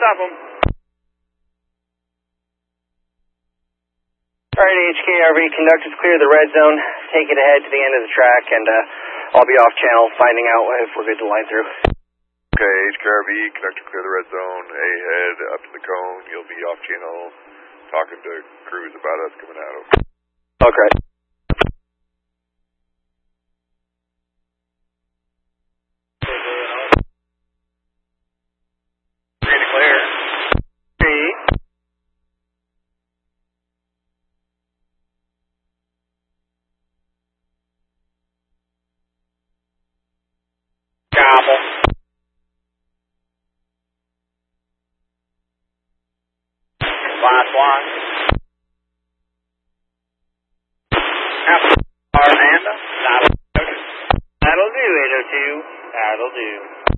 stop them. Alright, HKRV, conductors clear the red zone. Take it ahead to the end of the track, and I'll be off channel finding out if we're good to line through. Okay, HKRV, conductor clear the red zone. A head up to the cone. You'll be off channel talking to crews about us coming out. Okay. Green to clear. Three. Gobble. Last one. Amanda. That'll do, 802. That'll do.